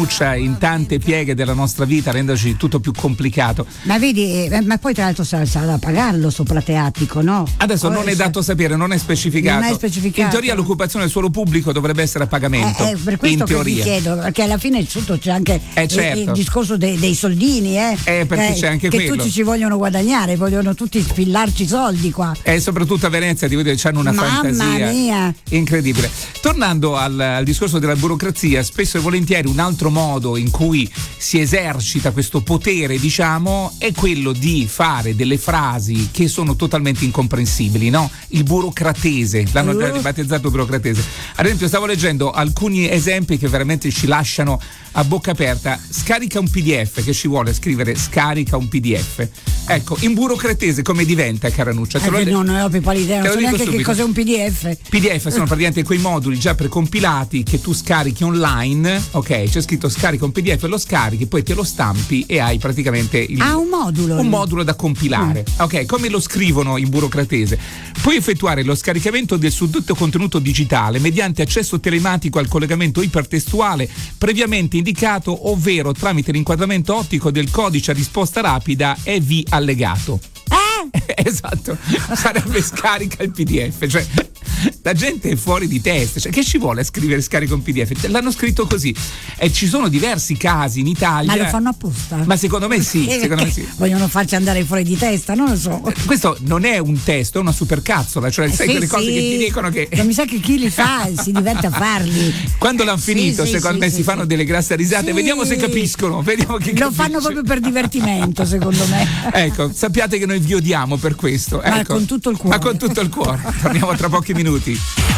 introduce in tante pieghe della nostra vita, renderci tutto più complicato. Ma vedi, ma poi tra l'altro sarà da pagarlo sopra teattico, no? Adesso non è dato sapere, non è specificato. Non è specificato. In teoria l'occupazione del suolo pubblico dovrebbe essere a pagamento. È per questo in che teoria. vi chiedo, perché alla fine sotto c'è anche certo. il discorso dei soldini, perché c'è anche che quello. tutti ci vogliono guadagnare, vogliono tutti spillarci soldi qua. E soprattutto a Venezia ti vedo che hanno una fantasia mia. incredibile. Tornando al discorso della burocrazia, spesso e volentieri un altro modo in cui si esercita questo potere, diciamo, è quello di fare delle frasi che sono totalmente incomprensibili, no? Il burocratese, l'hanno già ribattezzato burocratese. Ad esempio stavo leggendo alcuni esempi che veramente ci lasciano a bocca aperta. Scarica un PDF, che ci vuole scrivere scarica un PDF. Ecco, in burocratese come diventa, Caranuccia? Non ho più pallida idea, non so neanche che cos'è un PDF. PDF sono praticamente quei moduli già precompilati che tu scarichi online, ok? C'è scritto scarica un PDF, lo scarichi, poi te lo stampi e hai praticamente un modulo da compilare. Ok, come lo scrivono in burocratese? Puoi effettuare lo scaricamento del suddetto contenuto digitale mediante accesso telematico al collegamento ipertestuale previamente indicato, ovvero tramite l'inquadramento ottico del codice a risposta rapida EV allegato. Esatto, sarebbe scarica il PDF, cioè la gente è fuori di testa, cioè, che ci vuole a scrivere scarica un PDF? L'hanno scritto così e ci sono diversi casi in Italia. Ma lo fanno apposta? Ma secondo me sì, vogliono farci andare fuori di testa, non lo so. Questo non è un testo, è una supercazzola, cioè sai quelle cose che ti dicono che non mi sa che chi li fa si diverte a farli. Quando l'hanno finito, secondo me si fanno delle grasse risate, vediamo se capiscono, vediamo che lo fanno proprio per divertimento, secondo me. Ecco, sappiate che noi vi odiamo per questo. Ma con tutto il cuore. Ma con tutto il cuore. Torniamo tra pochi minuti.